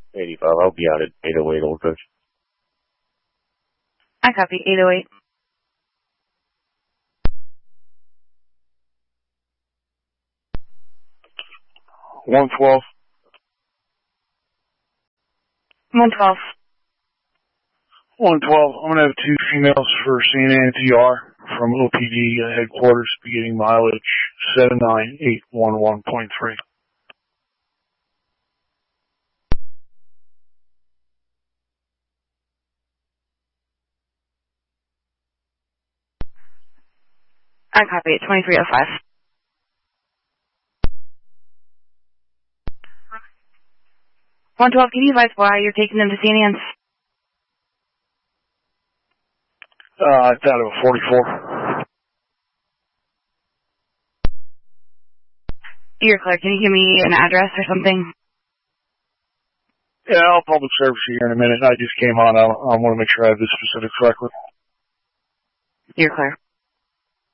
85. I'll be out at 808 Old Coach. I copy 808. One 12. 112. 112. I'm going to have 2 females for CNN TR from OPD headquarters, beginning mileage 79811.3. I copy it. 2305. Can you advise why you're taking them to St. Anne's? It's out of a 44. You're clear. Can you give me an address or something? Yeah, I'll public service you here in a minute. I just came on. I want to make sure I have the specifics correctly. You're clear.